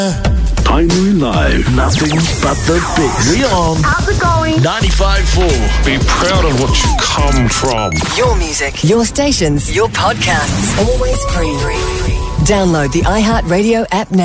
Timely Live. Nothing but the best. Leon. How's it going? 95.4. Be proud of what you come from. Your music, your stations, your podcasts, always free. Download the iHeartRadio app now.